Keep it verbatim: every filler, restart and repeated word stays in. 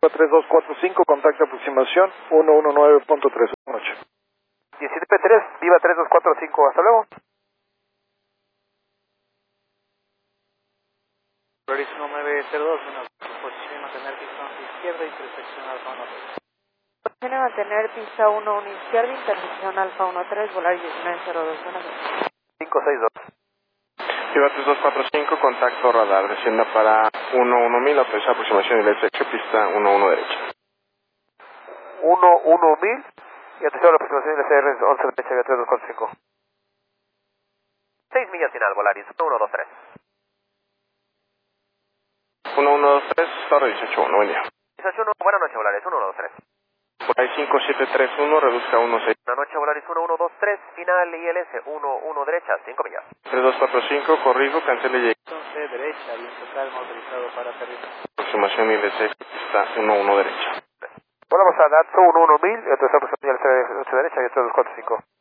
tres dos cuatro cinco, contacto aproximación uno uno nueve punto tres. Buenas noches. diecisiete P tres, Viva tres dos cuatro cinco, hasta luego. Polaris uno nueve cero dos, bueno, posición y mantener pista izquierda, intersección alfa uno tres. Posición y mantener pista uno uno izquierda, intersección alfa uno tres, Polaris diecinueve cero dos, buenas noches. cinco seis dos. Viva tres dos cuatro cinco, contacto radar, descienda para uno uno mil, autoriza aproximación y derecha, pista uno uno derecha. uno uno mil, y atención a la aproximación L C R once derecha, Viva tres dos cuatro cinco. seis millas final, Volaris, uno uno dos tres. uno uno dos tres, Torre dieciocho uno, buen día. dieciocho uno, buenas noches, Volaris, uno uno dos tres. Por ahí cinco siete tres uno, reduzca uno seis. Buenas noches, Volaris, uno uno dos tres, final I L S uno uno derecha, cinco millas. tres dos cuatro cinco, corrijo, cancele y Entonces, derecha, viento calma, autorizado para aterrizar. aproximación I L C, pista uno uno derecha. Volvamos a Datsun uno uno mil, y aterrizar aproximación L C R once derecha, Viva tres dos cuatro cinco.